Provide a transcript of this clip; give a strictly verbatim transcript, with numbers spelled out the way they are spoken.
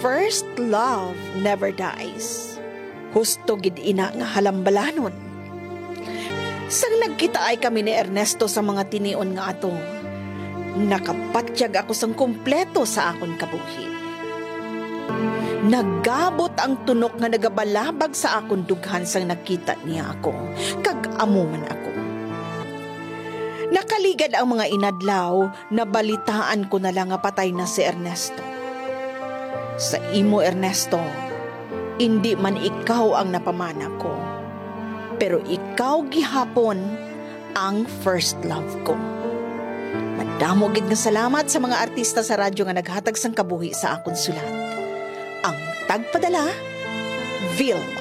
first love never dies. Husto gid ina nga halambalanon. Sang nagkita ay kami ni Ernesto sa mga tinion nga ato, nakapatyag ako sang kumpleto sa akon kabuhi. Naggabot ang tunok nga nagabalabag sa akon dughan sang nakita niya ako, kag amuman ako. Nakaligad ang mga inadlaw, nabalitaan ko na lang nga patay na si Ernesto. Sa imo, Ernesto, hindi man ikaw ang napamana ko, pero ikaw gihapon ang first love ko. Madamo gid nga salamat sa mga artista sa radyo nga naghatag sang kabuhi sa akon sulat. Ang tagpadala, Vilma.